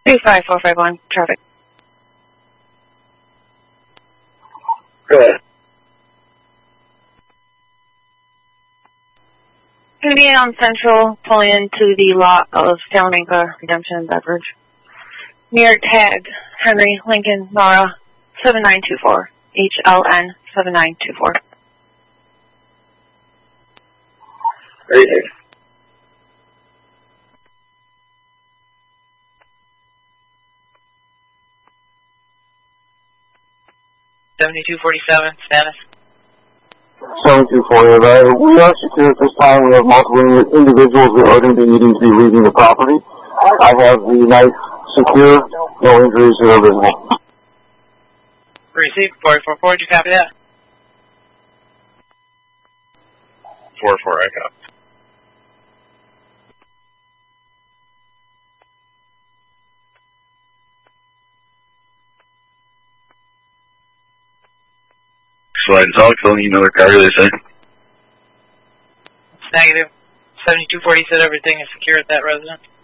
35451, traffic. Go ahead. Going to be on Central, pulling into the lot of Salamanca Redemption and Beverage. Near tag, Henry Lincoln Nara 7924, HLN 7924. Very good. $72.47, status. 7240. We are secure at this time. We have multiple individuals that are going to be needing to be leaving the property. I have the night secure. No injuries are visible. Received, 444, did you copy that? 4-4, I copy. Slide and talk, filling another car, they say. It's negative. 7240 said everything is secure at that residence.